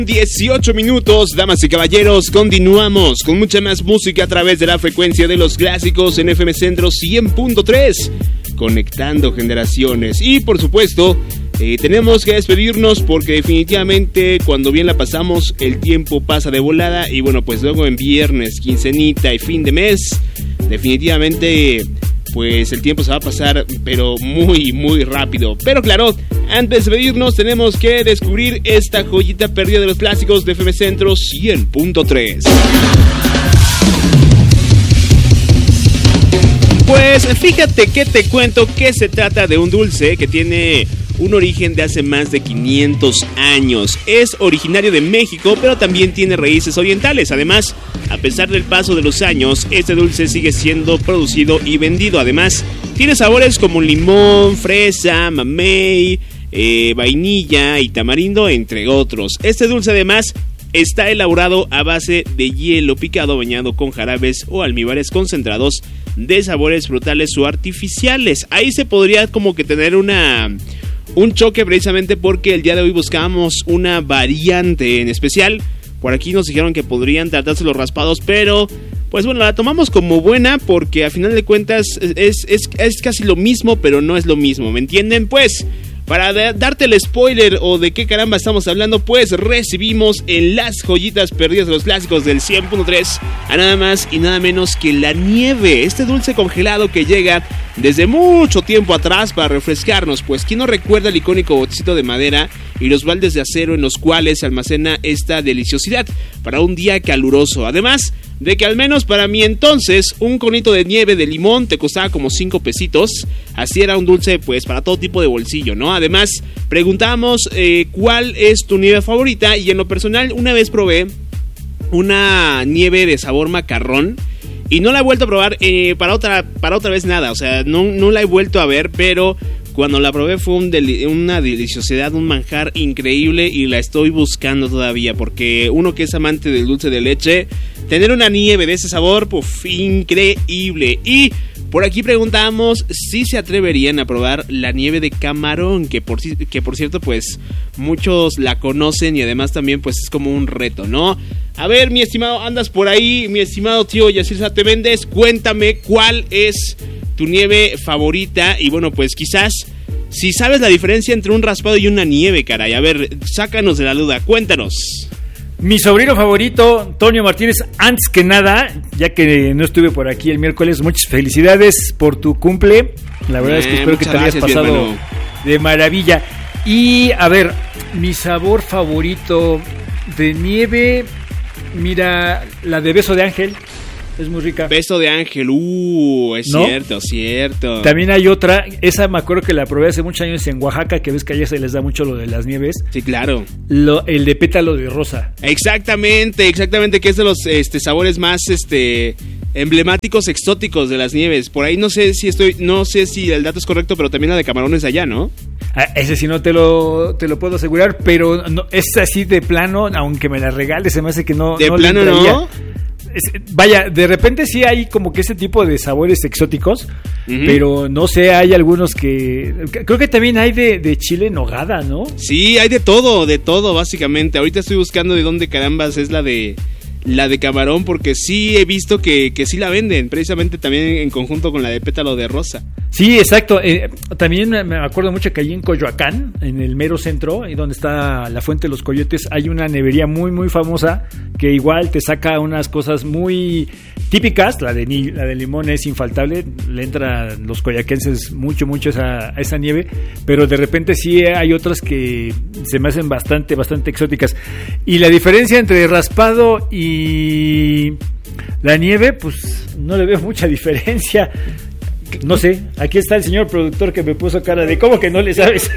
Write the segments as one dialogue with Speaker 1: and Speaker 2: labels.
Speaker 1: 18 minutos, damas y caballeros, continuamos con mucha más música a través de la frecuencia de los clásicos en FM Centro 100.3, conectando generaciones. Y por supuesto, tenemos que despedirnos porque definitivamente cuando bien la pasamos, el tiempo pasa de volada. Y bueno, pues luego en viernes, quincenita y fin de mes, definitivamente pues el tiempo se va a pasar, pero muy, muy rápido. Pero claro, antes de despedirnos tenemos que descubrir esta joyita perdida de los clásicos de FM Centro 100.3. Pues fíjate que te cuento que se trata de un dulce que tiene un origen de hace más de 500 años. Es originario de México, pero también tiene raíces orientales. Además, a pesar del paso de los años, este dulce sigue siendo producido y vendido. Además, tiene sabores como limón, fresa, mamey, vainilla y tamarindo, entre otros. Este dulce además está elaborado a base de hielo picado bañado con jarabes o almíbares concentrados de sabores frutales o artificiales. Ahí se podría como que tener un choque precisamente porque el día de hoy buscábamos una variante en especial. Por aquí nos dijeron que podrían tratarse los raspados, pero pues bueno, la tomamos como buena porque a final de cuentas es casi lo mismo, pero no es lo mismo, ¿me entienden? Pues para darte el spoiler o de qué caramba estamos hablando, pues recibimos en las joyitas perdidas de los clásicos del 100.3 a nada más y nada menos que la nieve, este dulce congelado que llega desde mucho tiempo atrás para refrescarnos. Pues quién no recuerda el icónico botecito de madera y los baldes de acero en los cuales se almacena esta deliciosidad para un día caluroso. Además de que al menos para mí entonces un conito de nieve de limón te costaba como 5 pesitos. Así era un dulce pues para todo tipo de bolsillo, ¿no? Además preguntamos cuál es tu nieve favorita y en lo personal una vez probé una nieve de sabor macarrón y no la he vuelto a probar para otra vez nada. O sea, no la he vuelto a ver, pero cuando la probé fue una deliciosidad, un manjar increíble y la estoy buscando todavía porque uno que es amante del dulce de leche, tener una nieve de ese sabor, pues increíble. Y por aquí preguntamos si se atreverían a probar la nieve de camarón, que por cierto pues muchos la conocen y además también pues es como un reto, ¿no? A ver, mi estimado, andas por ahí, mi estimado tío Yacir Satevendes, cuéntame cuál es tu nieve favorita y bueno, pues quizás si sabes la diferencia entre un raspado y una nieve, caray. A ver, sácanos de la duda, cuéntanos.
Speaker 2: Mi sobrino favorito, Tonio Martínez, antes que nada, ya que no estuve por aquí el miércoles, muchas felicidades por tu cumple. La verdad es que espero que te hayas pasado de maravilla. Y a ver, mi sabor favorito de nieve, mira, la de beso de ángel. Es muy rica.
Speaker 1: Beso de ángel, es ¿no? Cierto.
Speaker 2: También hay otra, esa me acuerdo que la probé hace muchos años en Oaxaca, que ves que allá se les da mucho lo de las nieves.
Speaker 1: Sí, claro.
Speaker 2: El de pétalo de rosa.
Speaker 1: Exactamente, que es de los sabores más emblemáticos, exóticos de las nieves. Por ahí no sé si el dato es correcto, pero también la de camarón es allá, ¿no?
Speaker 2: Ese sí no te lo puedo asegurar, pero no, es así de plano, aunque me la regales, se me hace que no.
Speaker 1: ¿De plano no?
Speaker 2: Vaya, de repente sí hay como que ese tipo de sabores exóticos, pero no sé, hay algunos que creo que también hay de chile en nogada, ¿no?
Speaker 1: Sí, hay de todo básicamente. Ahorita estoy buscando de dónde carambas es la de camarón, porque sí he visto que sí la venden, precisamente también en conjunto con la de pétalo de rosa.
Speaker 2: Sí, exacto. También me acuerdo mucho que allí en Coyoacán, en el mero centro, y donde está la Fuente de los Coyotes, hay una nevería muy, muy famosa que igual te saca unas cosas muy típicas. La de limón es infaltable, le entran los coyaquenses mucho a esa nieve, pero de repente sí hay otras que se me hacen bastante exóticas. Y la diferencia entre raspado y la nieve, pues no le veo mucha diferencia. No sé, aquí está el señor productor que me puso cara de ¿cómo que no le sabes?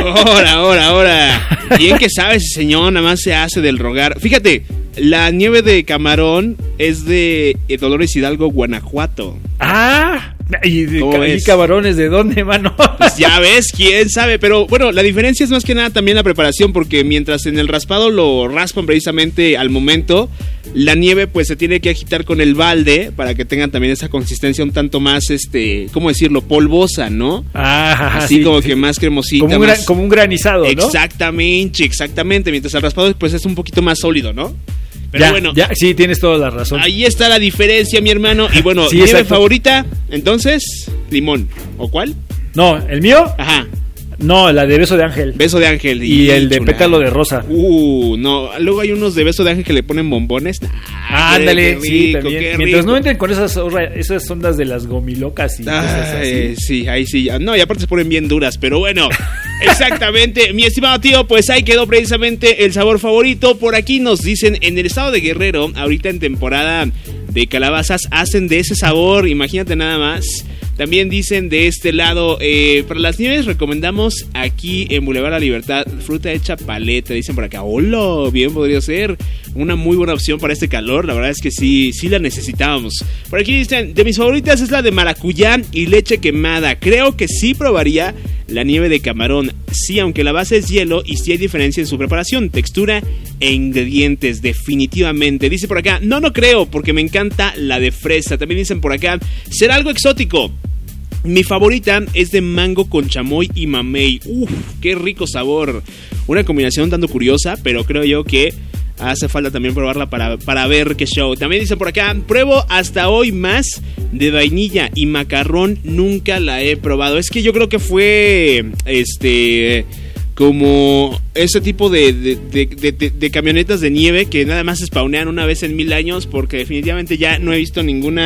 Speaker 1: Ahora. Bien que sabe ese señor, nada más se hace del rogar. Fíjate, la nieve de camarón es de Dolores Hidalgo, Guanajuato.
Speaker 2: Ah, ¿Y camarones de dónde, mano?
Speaker 1: Pues ya ves, quién sabe. Pero bueno, la diferencia es más que nada también la preparación, porque mientras en el raspado lo raspan precisamente al momento, la nieve pues se tiene que agitar con el balde para que tengan también esa consistencia un tanto más, ¿cómo decirlo? Polvosa, ¿no? Así como que más cremosita.
Speaker 2: Como un granizado, ¿no?
Speaker 1: Exactamente. Mientras el raspado pues es un poquito más sólido, ¿no? Pero bueno,
Speaker 2: sí, tienes toda la razón.
Speaker 1: Ahí está la diferencia, mi hermano. Y bueno,
Speaker 2: sí,
Speaker 1: nieve favorita, entonces, limón. ¿O cuál?
Speaker 2: No, ¿el mío?
Speaker 1: Ajá.
Speaker 2: No, la de beso de ángel.
Speaker 1: Beso de ángel.
Speaker 2: Y el de pétalo de rosa.
Speaker 1: No. Luego hay unos de beso de ángel que le ponen bombones.
Speaker 2: Ándale, sí, también. Mientras no entren con esas ondas de las gomilocas y cosas así.
Speaker 1: Sí, ahí sí. No, y aparte se ponen bien duras, pero bueno. Exactamente, mi estimado tío, pues ahí quedó precisamente el sabor favorito. Por aquí nos dicen, en el estado de Guerrero, ahorita en temporada de calabazas, hacen de ese sabor, imagínate nada más. También dicen de este lado, para las nieves recomendamos aquí en Boulevard La Libertad, fruta hecha paleta, dicen por acá. Hola, bien podría ser una muy buena opción para este calor, la verdad es que sí la necesitábamos. Por aquí dicen, de mis favoritas es la de maracuyá y leche quemada, creo que sí probaría la nieve de camarón, sí, aunque la base es hielo y sí hay diferencia en su preparación, textura e ingredientes, definitivamente. Dice por acá, no creo, porque me encanta la de fresa. También dicen por acá, será algo exótico. Mi favorita es de mango con chamoy y mamey. Qué rico sabor. Una combinación tanto curiosa, pero creo yo que hace falta también probarla para ver qué show. También dicen por acá, pruebo hasta hoy más de vainilla y macarrón, nunca la he probado. Es que yo creo que fue como ese tipo de camionetas de nieve que nada más se spawnean una vez en 1000 años, porque definitivamente ya no he visto ningún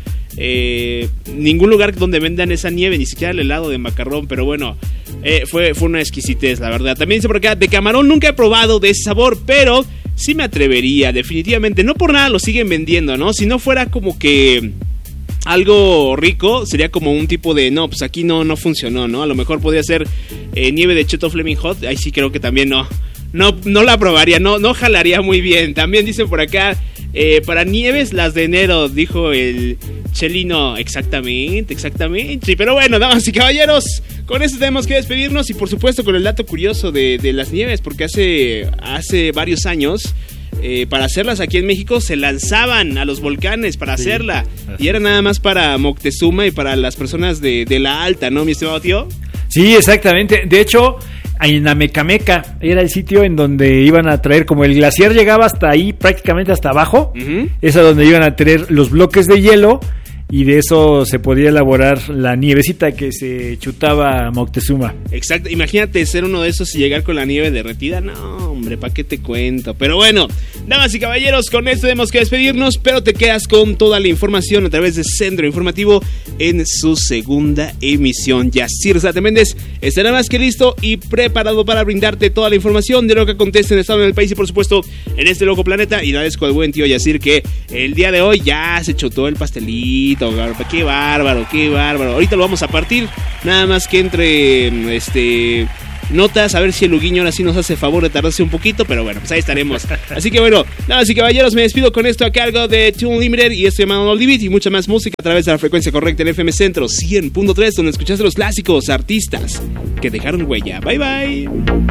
Speaker 1: lugar donde vendan esa nieve, ni siquiera el helado de macarrón, pero bueno, fue una exquisitez, la verdad. También dice por acá, de camarón nunca he probado de ese sabor, pero sí me atrevería, definitivamente. No por nada lo siguen vendiendo, ¿no? Si no fuera como que algo rico, sería como un tipo de, no, pues aquí no funcionó, ¿no? A lo mejor podría ser nieve de Cheto Flaming Hot, ahí sí creo que también no la probaría, no jalaría muy bien. También dicen por acá, para nieves las de enero, dijo el Chelino. Exactamente. Pero bueno, damas y caballeros, con esto tenemos que despedirnos y por supuesto con el dato curioso de las nieves, porque hace varios años, para hacerlas aquí en México se lanzaban a los volcanes para hacerla, y era nada más para Moctezuma y para las personas de la alta, ¿no, mi estimado tío?
Speaker 2: Sí, exactamente. De hecho, en Amecameca era el sitio en donde iban a traer, como el glaciar llegaba hasta ahí, prácticamente hasta abajo, es a donde iban a traer los bloques de hielo, y de eso se podía elaborar la nievecita que se chutaba Moctezuma.
Speaker 1: Exacto, imagínate ser uno de esos y llegar con la nieve derretida. No, hombre, ¿para qué te cuento? Pero bueno, damas y caballeros, con esto tenemos que despedirnos, pero te quedas con toda la información a través de Centro Informativo en su segunda emisión. Yacir Zate Méndez estará más que listo y preparado para brindarte toda la información de lo que acontece en el estado, en el país y por supuesto en este loco planeta. Y agradezco al buen tío Yacir que el día de hoy ya se chutó el pastelito. Qué bárbaro. Ahorita lo vamos a partir. Nada más que entre notas, a ver si el Huguiño ahora sí nos hace favor de tardarse un poquito, pero bueno, pues ahí estaremos. Así que bueno, damas y caballeros, me despido con esto a cargo de Tune Limited y esto llamado Oldie Beat y mucha más música a través de la frecuencia correcta en FM Centro 100.3, donde escuchaste los clásicos artistas que dejaron huella. Bye bye.